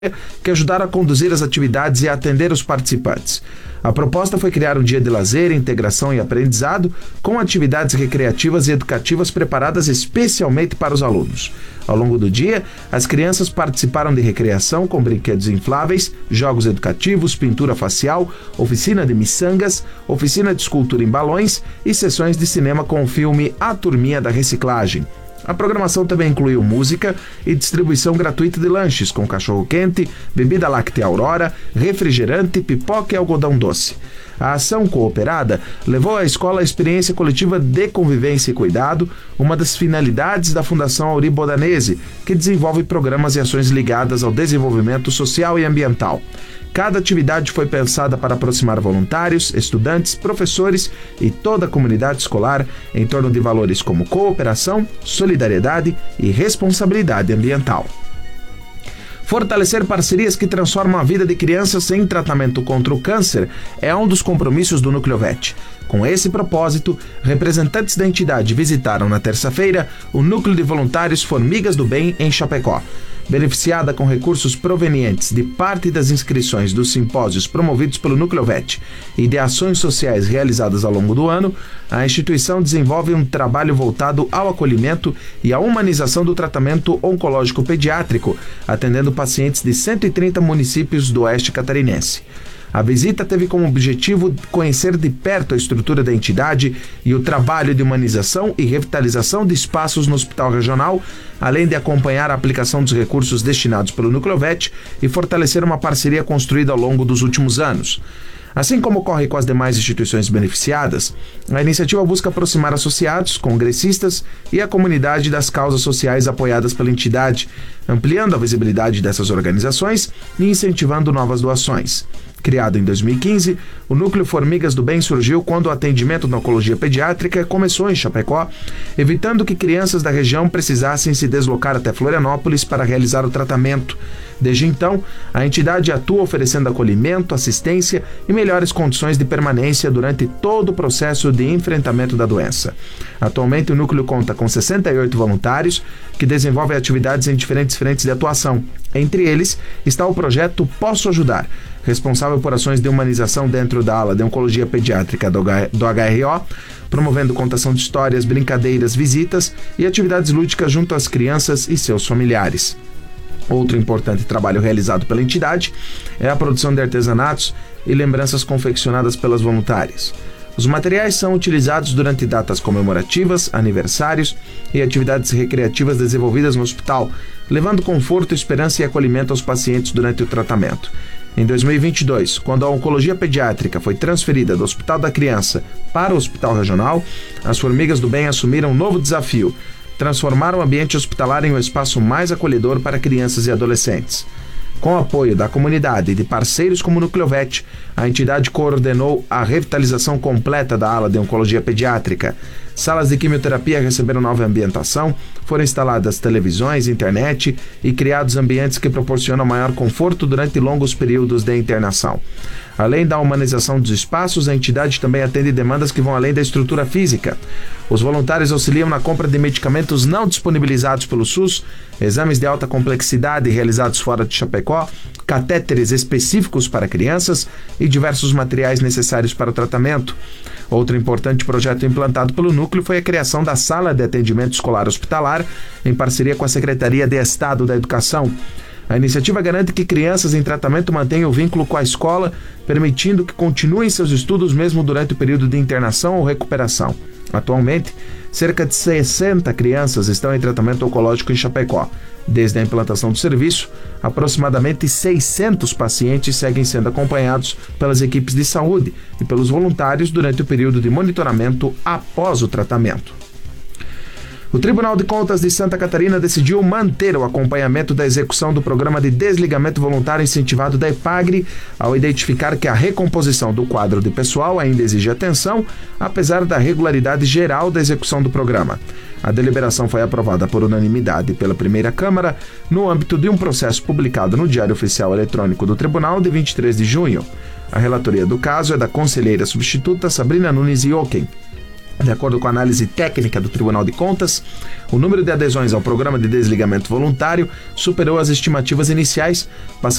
que ajudaram a conduzir as atividades e a atender os participantes. A proposta foi criar um dia de lazer, integração e aprendizado com atividades recreativas e educativas preparadas especialmente para os alunos. Ao longo do dia, as crianças participaram de recreação com brinquedos infláveis, jogos educativos, pintura facial, oficina de miçangas, oficina de escultura em balões e sessões de cinema com o filme A Turminha da Reciclagem. A programação também incluiu música e distribuição gratuita de lanches com cachorro-quente, bebida láctea Aurora, refrigerante, pipoca e algodão doce. A ação cooperada levou à escola a experiência coletiva de convivência e cuidado, uma das finalidades da Fundação Auri Bodanese, que desenvolve programas e ações ligadas ao desenvolvimento social e ambiental. Cada atividade foi pensada para aproximar voluntários, estudantes, professores e toda a comunidade escolar em torno de valores como cooperação, solidariedade e responsabilidade ambiental. Fortalecer parcerias que transformam a vida de crianças em tratamento contra o câncer é um dos compromissos do Núcleo VET. Com esse propósito, representantes da entidade visitaram na terça-feira o Núcleo de Voluntários Formigas do Bem em Chapecó. Beneficiada com recursos provenientes de parte das inscrições dos simpósios promovidos pelo Núcleo VET e de ações sociais realizadas ao longo do ano, a instituição desenvolve um trabalho voltado ao acolhimento e à humanização do tratamento oncológico pediátrico, atendendo pacientes de 130 municípios do oeste catarinense. A visita teve como objetivo conhecer de perto a estrutura da entidade e o trabalho de humanização e revitalização de espaços no hospital regional, além de acompanhar a aplicação dos recursos destinados pelo Núcleo VET e fortalecer uma parceria construída ao longo dos últimos anos. Assim como ocorre com as demais instituições beneficiadas, a iniciativa busca aproximar associados, congressistas e a comunidade das causas sociais apoiadas pela entidade, ampliando a visibilidade dessas organizações e incentivando novas doações. Criado em 2015, o Núcleo Formigas do Bem surgiu quando o atendimento na oncologia pediátrica começou em Chapecó, evitando que crianças da região precisassem se deslocar até Florianópolis para realizar o tratamento. Desde então, a entidade atua oferecendo acolhimento, assistência e melhores condições de permanência durante todo o processo de enfrentamento da doença. Atualmente, o núcleo conta com 68 voluntários que desenvolvem atividades em diferentes frentes de atuação. Entre eles está o projeto Posso Ajudar, responsável por ações de humanização dentro da ala de oncologia pediátrica do HRO, promovendo contação de histórias, brincadeiras, visitas e atividades lúdicas junto às crianças e seus familiares. Outro importante trabalho realizado pela entidade é a produção de artesanatos e lembranças confeccionadas pelas voluntárias. Os materiais são utilizados durante datas comemorativas, aniversários e atividades recreativas desenvolvidas no hospital, levando conforto, esperança e acolhimento aos pacientes durante o tratamento. Em 2022, quando a oncologia pediátrica foi transferida do Hospital da Criança para o Hospital Regional, as Formigas do Bem assumiram um novo desafio: transformar o ambiente hospitalar em um espaço mais acolhedor para crianças e adolescentes. Com o apoio da comunidade e de parceiros como o Núcleo VET, a entidade coordenou a revitalização completa da ala de oncologia pediátrica. Salas de quimioterapia receberam nova ambientação, foram instaladas televisões, internet e criados ambientes que proporcionam maior conforto durante longos períodos de internação. Além da humanização dos espaços, a entidade também atende demandas que vão além da estrutura física. Os voluntários auxiliam na compra de medicamentos não disponibilizados pelo SUS, exames de alta complexidade realizados fora de Chapecó, catéteres específicos para crianças e diversos materiais necessários para o tratamento. Outro importante projeto implantado pelo núcleo foi a criação da Sala de Atendimento Escolar Hospitalar, em parceria com a Secretaria de Estado da Educação. A iniciativa garante que crianças em tratamento mantenham o vínculo com a escola, permitindo que continuem seus estudos mesmo durante o período de internação ou recuperação. Atualmente, cerca de 60 crianças estão em tratamento oncológico em Chapecó. Desde a implantação do serviço, aproximadamente 600 pacientes seguem sendo acompanhados pelas equipes de saúde e pelos voluntários durante o período de monitoramento após o tratamento. O Tribunal de Contas de Santa Catarina decidiu manter o acompanhamento da execução do Programa de Desligamento Voluntário Incentivado da EPAGRE, ao identificar que a recomposição do quadro de pessoal ainda exige atenção, apesar da regularidade geral da execução do programa. A deliberação foi aprovada por unanimidade pela primeira Câmara, no âmbito de um processo publicado no Diário Oficial Eletrônico do Tribunal de 23 de junho. A relatoria do caso é da conselheira substituta Sabrina Nunes Ioken. De acordo com a análise técnica do Tribunal de Contas, o número de adesões ao programa de desligamento voluntário superou as estimativas iniciais, passando